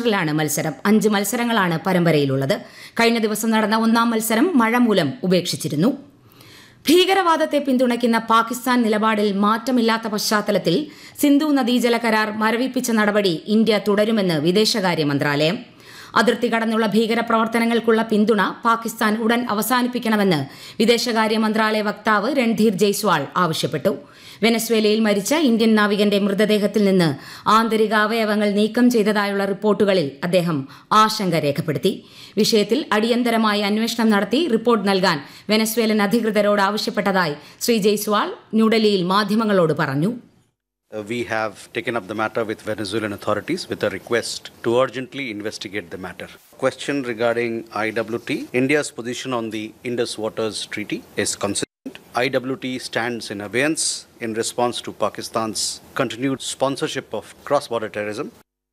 മാഞ്ചസ്റ്ററിലാണ് മത്സരം. 5 മത്സരങ്ങളാണ് പരമ്പരയിലുള്ളത്. കഴിഞ്ഞ ദിവസം നടന്ന 1-ാം മത്സരം മഴ മൂലം ഉപേക്ഷിച്ചിരുന്നു. ഭീകരവാദത്തെ പിന്തുണയ്ക്കുന്ന പാകിസ്ഥാൻ നിലപാടിൽ മാറ്റമില്ലാത്ത പശ്ചാത്തലത്തിൽ സിന്ധു നദീജല കരാർ മരവിപ്പിച്ച നടപടി ഇന്ത്യ തുടരുമെന്ന് വിദേശകാര്യ മന്ത്രാലയം. അതിർത്തി കടന്നുള്ള ഭീകരപ്രവർത്തനങ്ങൾക്കുള്ള പിന്തുണ പാകിസ്ഥാൻ ഉടൻ അവസാനിപ്പിക്കണമെന്ന് വിദേശകാര്യ മന്ത്രാലയ വക്താവ് രൺധീർ ജയ്സ്വാൾ ആവശ്യപ്പെട്ടു. വെനസ്വേലയിൽ മരിച്ച ഇന്ത്യൻ നാവികന്റെ മൃതദേഹത്തിൽ നിന്ന് ആന്തരിക അവയവങ്ങൾ നീക്കം ചെയ്തതായുള്ള റിപ്പോർട്ടുകളിൽ അദ്ദേഹം ആശങ്ക രേഖപ്പെടുത്തി. വിഷയത്തിൽ അടിയന്തരമായി അന്വേഷണം നടത്തി റിപ്പോർട്ട് നൽകാൻ വെനസ്വേലൻ അധികൃതരോട് ആവശ്യപ്പെട്ടതായി ശ്രീ ജയ്സ്വാൾ ന്യൂഡൽഹിയിൽ മാധ്യമങ്ങളോട് പറഞ്ഞു. We have taken up the matter with Venezuelan authorities with a request to urgently investigate the matter. Question regarding IWT. India's position on the Indus Waters Treaty is consistent. IWT stands in abeyance in response to Pakistan's continued sponsorship of cross-border terrorism.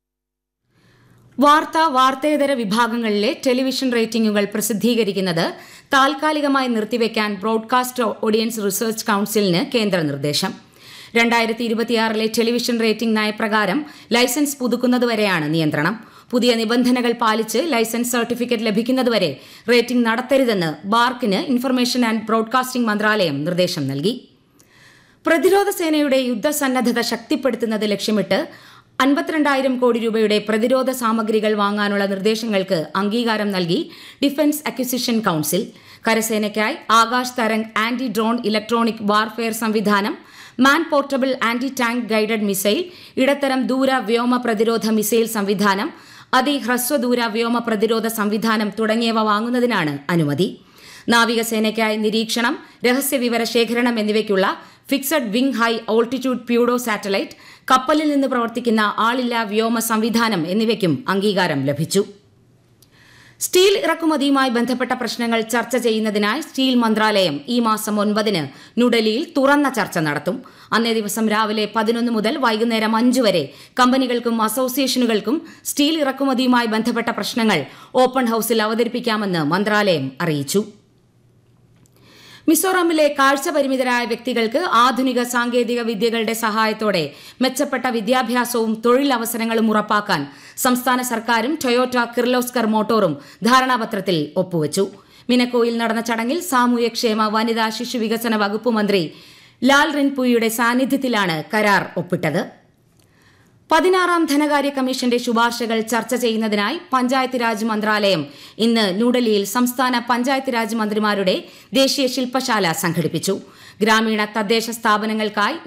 വാർത്തേതര വിഭാഗങ്ങളിലെ television റേറ്റിംഗുകൾ പ്രസിദ്ധീകരിക്കുന്നത് താൽക്കാലികമായി നിർത്തിവെക്കാൻ broadcast audience research കൌൺസിലിന് കേന്ദ്ര നിർദ്ദേശം. 2026 television rating നയപ്രകാരം licence പുതുക്കുന്നതുവരെയാണ് നിയന്ത്രണം. പുതിയ നിബന്ധനകൾ പാലിച്ച് licence certificate ലഭിക്കുന്നതുവരെ റേറ്റിംഗ് നടത്തരുതെന്ന് ബാർക്കിന് ഇൻഫർമേഷൻ ആൻഡ് ബ്രോഡ്കാസ്റ്റിംഗ് മന്ത്രാലയം നിർദ്ദേശം നൽകി. പ്രതിരോധ സേനയുടെ യുദ്ധസന്നദ്ധത ശക്തിപ്പെടുത്തുന്നത് ലക്ഷ്യമിട്ട് 52,000 കോടി രൂപയുടെ പ്രതിരോധ സാമഗ്രികൾ വാങ്ങാനുള്ള നിർദ്ദേശങ്ങൾക്ക് അംഗീകാരം നൽകി defence acquisition council. കരസേനയ്ക്കായി Akash Tarang anti drone electronic warfare സംവിധാനം, മാൻ portable anti tank guided missile, ഇടത്തരം ദൂര വ്യോമ പ്രതിരോധ മിസൈൽ സംവിധാനം, അതിഹ്രസ്വദൂര വ്യോമ പ്രതിരോധ സംവിധാനം തുടങ്ങിയവ വാങ്ങുന്നതിനാണ് അനുമതി. നാവികസേനയ്ക്കായി നിരീക്ഷണം, രഹസ്യവിവര ശേഖരണം എന്നിവയ്ക്കുള്ള fixed wing high altitude pseudo satellite, കപ്പലിൽ നിന്ന് പ്രവർത്തിക്കുന്ന ആളില്ലാ വ്യോമ സംവിധാനം എന്നിവയ്ക്കും അംഗീകാരം ലഭിച്ചു. സ്റ്റീൽ ഇറക്കുമതിയുമായി ബന്ധപ്പെട്ട പ്രശ്നങ്ങൾ ചർച്ച ചെയ്യുന്നതിനായി സ്റ്റീൽ മന്ത്രാലയം ഈ മാസം 9 ന്യൂഡൽഹിയിൽ തുറന്ന ചർച്ച നടത്തും. അന്നേ ദിവസം രാവിലെ 11 മുതൽ വൈകുന്നേരം 5 വരെ കമ്പനികൾക്കും അസോസിയേഷനുകൾക്കും സ്റ്റീൽ ഇറക്കുമതിയുമായി ബന്ധപ്പെട്ട പ്രശ്നങ്ങൾ ഓപ്പൺ ഹൌസിൽ അവതരിപ്പിക്കാമെന്ന് മന്ത്രാലയം അറിയിച്ചു. മിസോറാമിലെ കാഴ്ചപരിമിതരായ വ്യക്തികൾക്ക് ആധുനിക സാങ്കേതിക വിദ്യകളുടെ സഹായത്തോടെ മെച്ചപ്പെട്ട വിദ്യാഭ്യാസവും തൊഴിലവസരങ്ങളും ഉറപ്പാക്കാൻ സംസ്ഥാന സർക്കാരും ടൊയോട്ട കിർലോസ്കർ മോട്ടോറും ധാരണാപത്രത്തിൽ ഒപ്പുവച്ചു. മിനക്കോയിൽ നടന്ന ചടങ്ങിൽ സാമൂഹ്യക്ഷേമ വനിതാ ശിശു വികസന വകുപ്പ് മന്ത്രി ലാൽ റിൻപുയുടെ സാന്നിധ്യത്തിലാണ് കരാർ ഒപ്പിട്ടത്. 16ാം ധനകാര്യ കമ്മീഷന്റെ ശുപാർശകൾ ചർച്ച ചെയ്യുന്നതിനായി പഞ്ചായത്ത് രാജ് മന്ത്രാലയം ഇന്ന് ന്യൂഡൽഹിയിൽ സംസ്ഥാന പഞ്ചായത്ത് രാജ് മന്ത്രിമാരുടെ ദേശീയ ശില്പശാല സംഘടിപ്പിച്ചു. ഗ്രാമീണ തദ്ദേശ സ്ഥാപനങ്ങൾക്കായി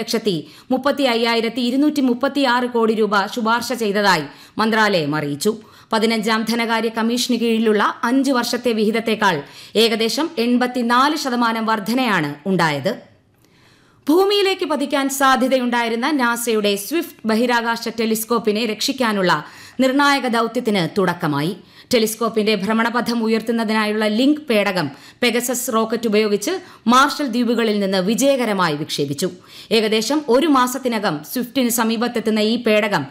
4,35,236 കോടി രൂപ ശുപാർശ ചെയ്തതായി മന്ത്രാലയം അറിയിച്ചു. 15ാം ധനകാര്യ കമ്മീഷന് കീഴിലുള്ള 5 വർഷത്തെ വിഹിതത്തേക്കാൾ ഏകദേശം 84% വർധനയാണ് ഉണ്ടായത്. ഭൂമിയിലേക്ക് പതിക്കാൻ സാധ്യതയുണ്ടായിരുന്ന നാസയുടെ സ്വിഫ്റ്റ് ബഹിരാകാശ ടെലിസ്കോപ്പിനെ രക്ഷിക്കാനുള്ള നിർണായക ദൌത്യത്തിന് തുടക്കമായി. ടെലിസ്കോപ്പിന്റെ ഭ്രമണപഥം ഉയർത്തുന്നതിനായുള്ള ലിങ്ക് പേടകം പെഗസസ് റോക്കറ്റ് ഉപയോഗിച്ച് മാർഷൽ ദ്വീപുകളിൽ നിന്ന് വിജയകരമായി വിക്ഷേപിച്ചു. ഏകദേശം 1 മാസത്തിനകം സ്വിഫ്റ്റിന് സമീപത്തെത്തുന്ന ഈ പേടകം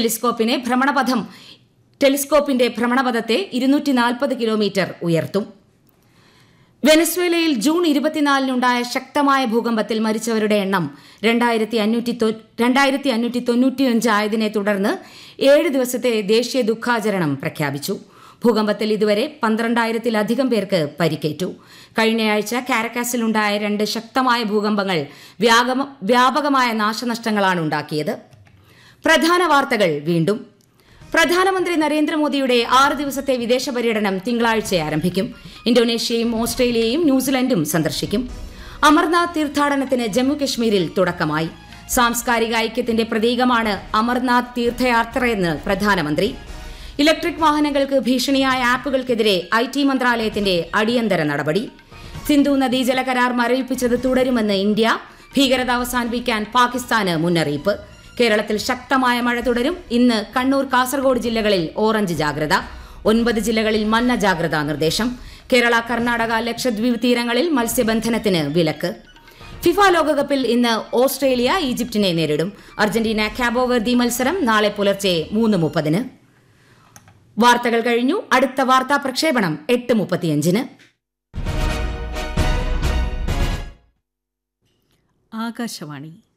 ടെലിസ്കോപ്പിന്റെ ഭ്രമണപഥത്തെ 240 കിലോമീറ്റർ ഉയർത്തും. വെനസ്വേലയിൽ ജൂൺ 24-നുണ്ടായ ശക്തമായ ഭൂകമ്പത്തിൽ മരിച്ചവരുടെ എണ്ണം 2,595 ആയതിനെ തുടർന്ന് 7 ദിവസത്തെ ദേശീയ ദുഃഖാചരണം പ്രഖ്യാപിച്ചു. ഭൂകമ്പത്തിൽ ഇതുവരെ 12,000-ലധികം പേർക്ക് പരിക്കേറ്റു. കഴിഞ്ഞയാഴ്ച കാരക്കാസിലുണ്ടായ 2 ശക്തമായ ഭൂകമ്പങ്ങൾ വ്യാപകമായ നാശനഷ്ടങ്ങളാണ് ഉണ്ടാക്കിയത്. പ്രധാന വാർത്തകൾ വീണ്ടും. പ്രധാനമന്ത്രി നരേന്ദ്രമോദിയുടെ 6 ദിവസത്തെ വിദേശ പര്യടനം തിങ്കളാഴ്ച ആരംഭിക്കും. ഇന്തോനേഷ്യയും ഓസ്ട്രേലിയയും ന്യൂസിലൻഡും സന്ദർശിക്കും. അമർനാഥ് തീർത്ഥാടനത്തിന് ജമ്മുകശ്മീരിൽ തുടക്കമായി. സാംസ്കാരിക ഐക്യത്തിന്റെ പ്രതീകമാണ് അമർനാഥ് തീർത്ഥയാത്രയെന്ന് പ്രധാനമന്ത്രി. ഇലക്ട്രിക് വാഹനങ്ങൾക്ക് ഭീഷണിയായ ആപ്പുകൾക്കെതിരെ IT മന്ത്രാലയത്തിന്റെ അടിയന്തര നടപടി. സിന്ധു നദീജല കരാർ മരവിപ്പിച്ചത് തുടരുമെന്ന് ഇന്ത്യ. ഭീകരത അവസാനിപ്പിക്കാൻ പാകിസ്ഥാന് മുന്നറിയിപ്പ്. കേരളത്തിൽ ശക്തമായ മഴ തുടരും. ഇന്ന് കണ്ണൂർ, കാസർഗോഡ് ജില്ലകളിൽ ഓറഞ്ച് ജാഗ്രത. 9 ജില്ലകളിൽ മഞ്ഞ ജാഗ്രതാ നിർദ്ദേശം. കേരള, കർണാടക, ലക്ഷദ്വീപ് തീരങ്ങളിൽ മത്സ്യബന്ധനത്തിന് വിലക്ക്. ഫിഫ ലോകകപ്പിൽ ഇന്ന് ഓസ്ട്രേലിയ ഈജിപ്തിനെ നേരിടും. അർജന്റീന കാബോ വെർദി മത്സരം നാളെ പുലർച്ചെ 3:30. വാർത്തകൾ കഴിഞ്ഞു. അടുത്ത വാർത്താ പ്രക്ഷേപണം 8:35. ആകാശവാണി.